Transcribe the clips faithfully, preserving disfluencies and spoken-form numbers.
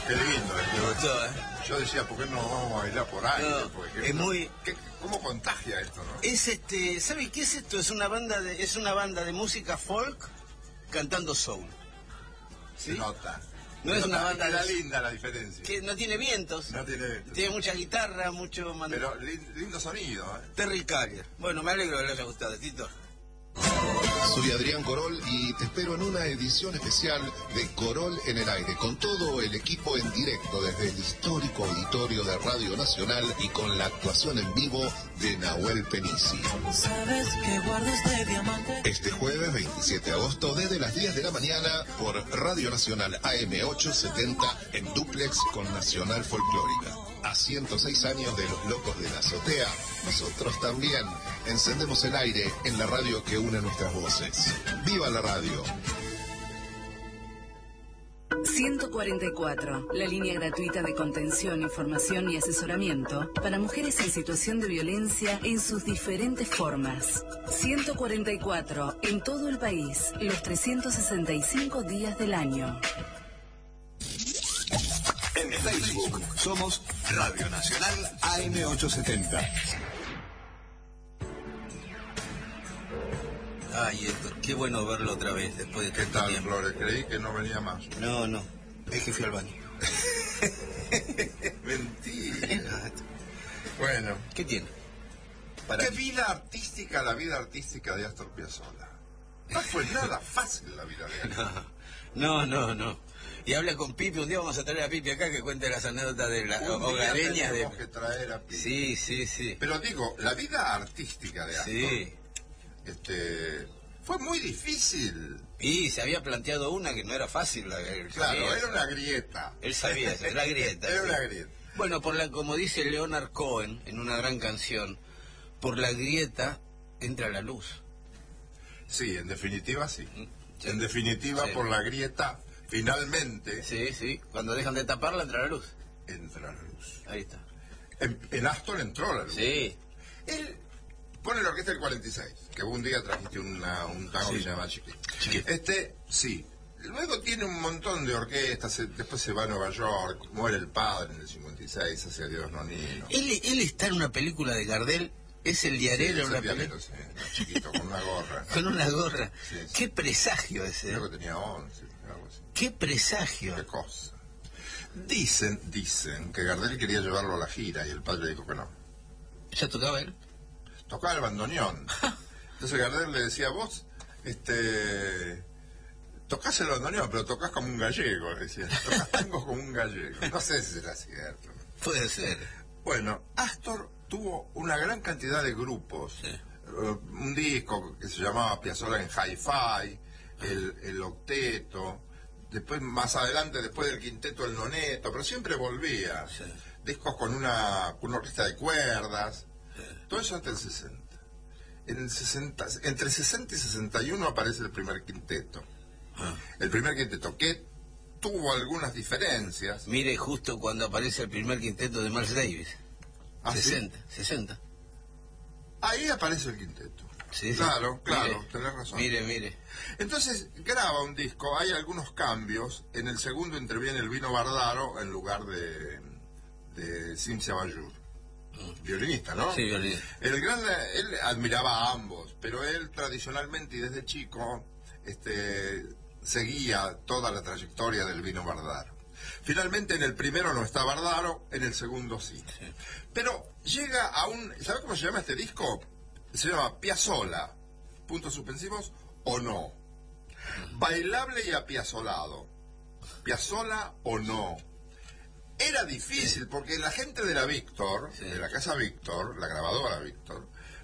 Qué lindo. Me gustó, ¿eh? Yo decía, ¿por qué no vamos a bailar por ahí? No, Porque es muy... ¿qué, ¿Cómo contagia esto, no? Es este, ¿sabe qué es esto? Es una banda de, es una banda de música folk cantando soul. Se nota. No Se es nota, una banda queda de- linda la diferencia. Que no tiene vientos. No tiene vientos. Tiene mucha guitarra, mucho... man- Pero lin- lindo sonido, ¿eh? Terry Callier. Bueno, me alegro que le haya gustado, Tito. Soy Adrián Corol y te espero en una edición especial de Corol en el Aire, con todo el equipo en directo desde el histórico auditorio de Radio Nacional y con la actuación en vivo de Nahuel Penisi. Sabes que guardo este diamante. Este jueves veintisiete de agosto desde las diez de la mañana por Radio Nacional A M ochocientos setenta en dúplex con Nacional Folclórica. A ciento seis años de Los Locos de la Azotea, nosotros también encendemos el aire en la radio que une nuestras voces. ¡Viva la radio! ciento cuarenta y cuatro, la línea gratuita de contención, información y asesoramiento para mujeres en situación de violencia en sus diferentes formas. ciento cuarenta y cuatro, en todo el país, los trescientos sesenta y cinco días del año. En Facebook somos Radio Nacional A M ochocientos setenta. Ay, Héctor, qué bueno verlo otra vez después de ¿Qué tanto tal, tiempo. Flores? Creí que no venía más. No, no, es que fui al baño. Mentira. Bueno. ¿Qué tiene? Para ¿Qué vida artística la vida artística de Astor Piazzolla? No fue nada fácil la vida de Astor. No, no, no. Y habla con Pipi, un día vamos a traer a Pipi acá que cuente las anécdotas de las Un día hogareñas de... tenemos que traer a Pipi. Sí, sí, sí. Pero digo, la vida artística de Astor, Sí. este, fue muy difícil. Y se había planteado una que no era fácil. La, él Claro, sabía era eso. una grieta. Él sabía eso, la grieta. Era sí. una grieta. Bueno, por la, como dice Leonard Cohen en una gran canción, por la grieta entra la luz. Sí, en definitiva sí. Sí. En definitiva, Sí. por la grieta, finalmente Sí, sí. Cuando dejan de taparla entra la luz. entra la luz. Ahí está. En, en Astor entró la luz. Sí. Él pone la orquesta del cuarenta y seis, que un día trajiste una, un tango Sí. que se llama Chiquito. Chiquito. Este, sí. Luego tiene un montón de orquestas, se- después se va a Nueva York, muere el padre en el cincuenta y seis, hacia Dios Nonino. Él, él está en una película de Gardel, es el diarero Sí, en una ese diarero, película. sí, chiquito, con una gorra. Con una gorra. Sí, sí. Qué presagio ese. ¿eh? Creo que tenía once, algo así. Qué presagio. Qué cosa. Dicen, dicen que Gardel quería llevarlo a la gira y el padre le dijo que no. ¿Ya tocaba él? Tocaba el bandoneón. Entonces Gardel le decía, vos, este, tocás el bandoneón, pero tocas como un gallego, le decía. Tocas tangos como un gallego. No sé si será cierto. Puede ser. Bueno, Astor tuvo una gran cantidad de grupos. Sí. Uh, un disco que se llamaba Piazzolla en Hi-Fi, el, el Octeto, después más adelante, después del Quinteto, el Noneto, pero siempre volvía. Sí. Discos con una, con una orquesta de cuerdas, todo eso hasta el sesenta. En el sesenta, entre sesenta y sesenta y uno aparece el primer quinteto. Ah. El primer quinteto que tuvo algunas diferencias. Mire justo cuando aparece el primer quinteto de Miles Davis. ¿Ah, sí? sesenta, sesenta. Ahí aparece el quinteto. Sí, sí. Claro, claro, Mire, tenés razón. Mire, mire. Entonces graba un disco, hay algunos cambios. En el segundo interviene el Vino Bardaro en lugar de, de Cynthia Bayur. Violinista, ¿no? Sí, violinista. El gran, él admiraba a ambos, pero él tradicionalmente y desde chico este, seguía toda la trayectoria del Vino Bardaro. Finalmente en el primero no está Bardaro, en el segundo sí. Sí. Pero llega a un... ¿Sabe cómo se llama este disco? Se llama Piazzolla, puntos suspensivos, o no. Bailable y apiazolado. Piazzolla o no. Era difícil porque la gente de la Víctor, Sí. de la casa Víctor, la grabadora Víctor,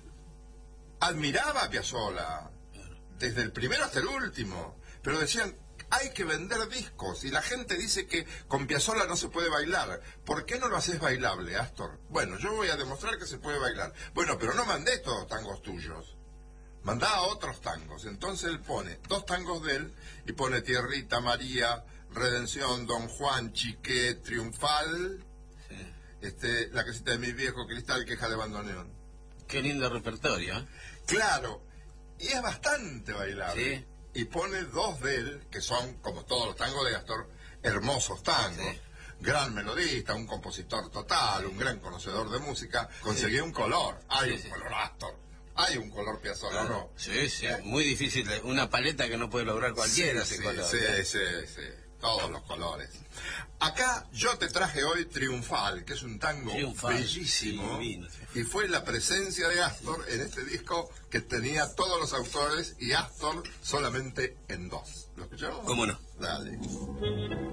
admiraba a Piazzolla desde el primero hasta el último, pero decían, hay que vender discos y la gente dice que con Piazzolla no se puede bailar. ¿Por qué no lo haces bailable, Astor? Bueno, yo voy a demostrar que se puede bailar. Bueno, pero no mandé todos tangos tuyos. Mandá a otros tangos. Entonces él pone dos tangos de él y pone Tierrita, María, Redención, Don Juan, Chiqué, Triunfal, Sí. este, La casita de mi viejo, Cristal, Queja de bandoneón. Qué lindo repertorio, ¿eh? Claro, y es bastante bailable. Sí. Y pone dos de él, que son, como todos los tangos de Astor, hermosos tangos. Sí. gran melodista, un compositor total, un gran conocedor de música, conseguía un color. Hay Sí, un sí. color Astor, hay un color Piazzolla, ¿no? Sí, sí, muy difícil. Una paleta que no puede lograr cualquiera Sí, ese sí, color. sí, sí, sí, todos los colores. Acá yo te traje hoy Triunfal, que es un tango Triunfal, bellísimo, sí, divino. y fue la presencia de Astor en este disco que tenía todos los autores y Astor solamente en dos. ¿Lo escuchamos? ¿Cómo no? Dale.